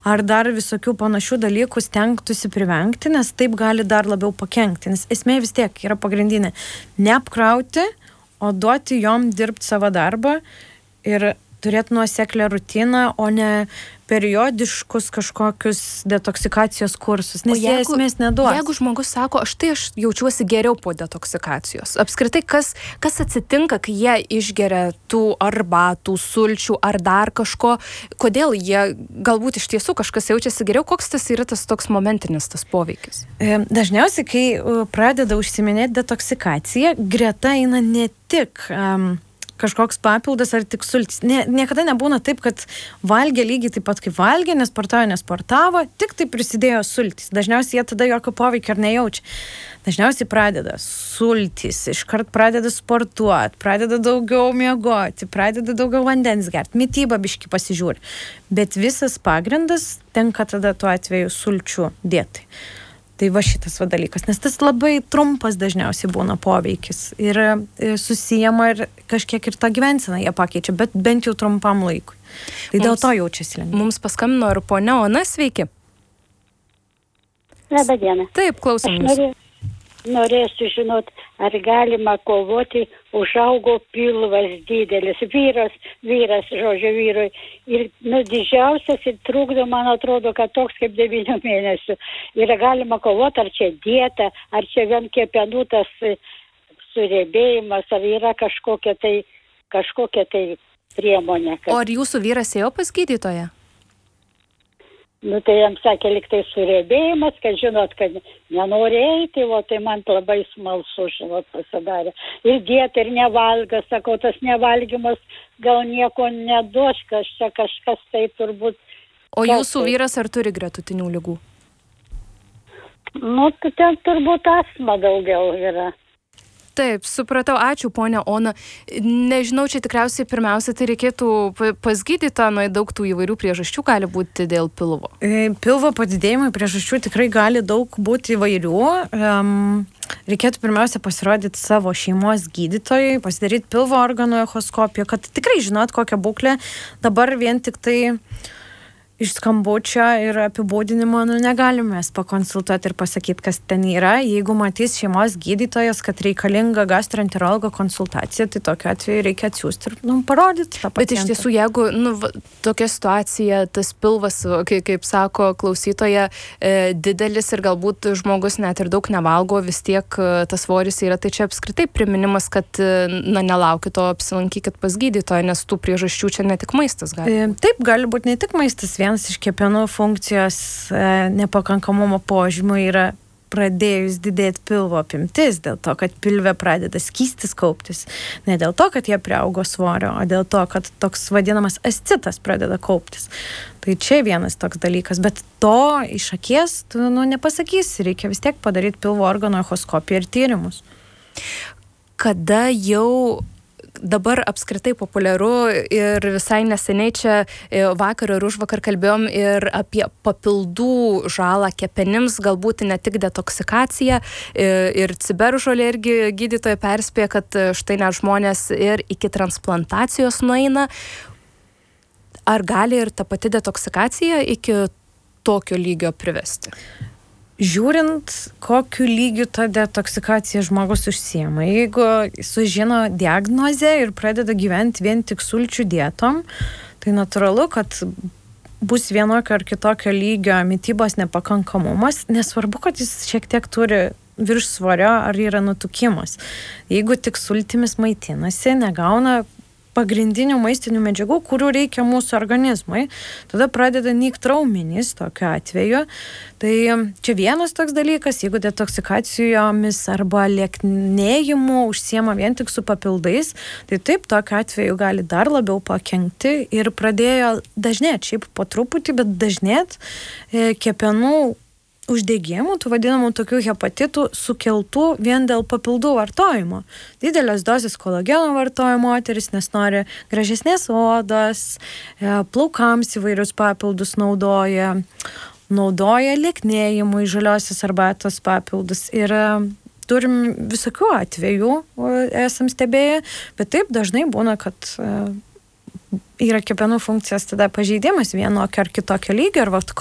ar dar visokių panašių dalykų stengtųsi privengti, nes taip gali dar labiau pakenkti. Nes esmė vis tiek yra pagrindinė. Neapkrauti, o duoti jom dirbti savo darbą ir turėti nuoseklę rutiną, o ne periodiškus kažkokius detoksikacijos kursus, nes jie esmės neduos. Jeigu žmogus sako, aš jaučiuosi geriau po detoksikacijos, apskritai kas atsitinka, kai jie išgeria tų arbatų, sulčių ar dar kažko, kodėl jie galbūt iš tiesų kažkas jaučiasi geriau, koks tas yra tas toks momentinis tas poveikis? Dažniausiai, kai pradeda užsiminėti detoksikaciją, greta eina ne tik kažkoks papildas ar tik sultis. Niekada nebūna taip, kad valgė lygiai taip pat kaip valgė, nesportavo, tik tai prisidėjo sultis. Dažniausiai jie tada jokio poveikio ar nejaučia. Dažniausiai pradeda sultis, iškart pradeda sportuoti, pradeda daugiau miegoti, pradeda daugiau vandens gerti, mitybą biškį pasižiūri. Bet visas pagrindas tenka tada tuo atveju sulčių dietai. Tai va šitas dalykas, nes tas labai trumpas dažniausiai būna poveikis ir susijama ir kažkiek ir tą gyvenseną jie pakeičia, bet bent jau trumpam laikui. Tai dėl to jaučiasi lengviau. Mums paskambino ir ponia Ona, sveiki. Labą dieną. Taip, klausom jūsų. Norėsiu žinot, ar galima kovoti, užaugo pilvas didelis, vyras, vyrui. Ir didžiausias ir trukdo, man atrodo, kad toks kaip 9 mėnesių. Ir galima kovoti, ar čia dieta, ar čia vien kepenų tas suriebėjimas, ar yra kažkokia tai priemonė. O ar jūsų vyras ėjo pas gydytoją? Tai jam sakė, liktai suriebėjimas, kad žinot, kad nenori eiti, tai man labai smalsu, pasidarė. Ir dieta, ir nevalga, sakau, tas nevalgymas gal nieko neduos, kažkas tai turbūt. O jūsų vyras ar turi gretutinių ligų? Ten turbūt astma daugiau yra. Taip, supratau, ačiū ponia Ona. Nežinau, čia tikriausiai pirmiausia, tai reikėtų pas gydytoją, daug tų įvairių priežasčių gali būti dėl pilvo. Pilvo padidėjimai priežasčių tikrai gali daug būti įvairių. Reikėtų pirmiausia pasirodyti savo šeimos gydytojui, pasidaryti pilvo organų echoskopiją, kad tikrai žinot, kokią būklę. Dabar vien tik tai iš skambučio ir apibūdinimo negalime pakonsultuoti ir pasakyti, kas ten yra. Jeigu matys šeimos gydytojas, kad reikalinga gastroenterologo konsultacija, tai tokiu atveju reikia atsiųsti ir parodyti tą pacientą. Bet iš tiesų, jeigu tokia situacija, tas pilvas, kaip sako klausytoja, didelis ir galbūt žmogus net ir daug nevalgo, vis tiek tas svoris yra, tai čia apskritai priminimas, kad nelaukit, o apsilankykit pas gydytoją, nes tų priežasčių čia ne tik maistas gali. Taip, gali būti ne tik maistas. Vienas iš kepenų funkcijos nepakankamumo požymių yra pradėjus didėti pilvo apimtis, dėl to, kad pilve pradeda skystis kauptis. Ne dėl to, kad jie priaugo svorio, o dėl to, kad toks vadinamas ascitas pradeda kauptis. Tai čia vienas toks dalykas, bet to iš akies tu nepasakysi, reikia vis tiek padaryti pilvo organų echoskopiją ir tyrimus. Kada jau dabar apskritai populiaru ir visai neseniai čia vakar ir užvakar kalbėjom ir apie papildų žalą kepenims, galbūt ne tik detoksikacija, ir ciberžolė irgi gydytojai perspėja, kad štai net žmonės ir iki transplantacijos nueina. Ar gali ir ta pati detoksikacija iki tokio lygio privesti? Žiūrint, kokiu lygiu ta detoksikacija žmogus užsiema. Jeigu sužino diagnozę ir pradeda gyventi vien tik sulčių dietom, tai natūralu, kad bus vienokio ar kitokio lygio mitybos nepakankamumas, nesvarbu, kad jis šiek tiek turi viršsvorio ar yra nutukimas. Jeigu tik sultimis maitinasi, negauna pagrindinių maistinių medžiagų, kurių reikia mūsų organizmui, tada pradeda nykti raumenys tokiu atveju. Tai čia vienas toks dalykas, jeigu detoksikacijomis arba lieknėjimu užsiema vien tik su papildais, tai taip, tokiu atveju gali dar labiau pakenkti ir pradėjo dažnėti, šiaip po truputį, bet dažnėti kepenų uždegimų, tų vadinamų tokių hepatitų sukeltų vien dėl papildų vartojimo. Didelės dozės kolageno vartoja moteris, nes nori gražesnės odos, plaukams įvairius papildus naudoja lieknėjimui žaliosios arbatos papildus. Ir turim visokių atvejų, esam stebėję, bet taip dažnai būna, kad yra kepenų funkcijos tada pažeidimas vienokio ar kitokio lygio ir vat